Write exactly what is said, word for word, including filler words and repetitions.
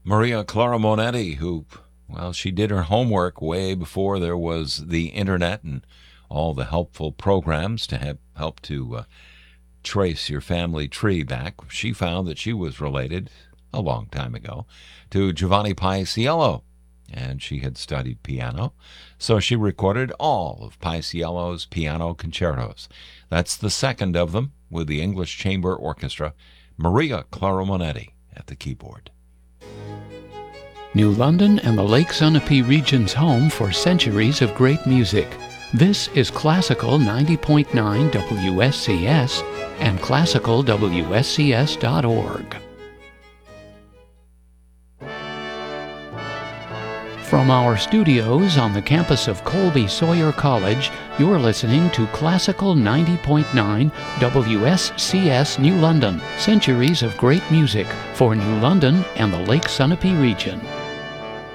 Maria Clara Monetti, who, well, she did her homework way before there was the internet and all the helpful programs to have, help to uh, trace your family tree back. She found that she was related a long time ago to Giovanni Paisiello, and she had studied piano, so she recorded all of Paisiello's piano concertos. That's the second of them with the English Chamber Orchestra, Maria Clara Monetti at the keyboard. New London and the Lake Sunapee region's home for centuries of great music. This is Classical ninety point nine W S C S and classical W S C S dot org. From our studios on the campus of Colby Sawyer College, you're listening to Classical ninety point nine W S C S New London, centuries of great music for New London and the Lake Sunapee region.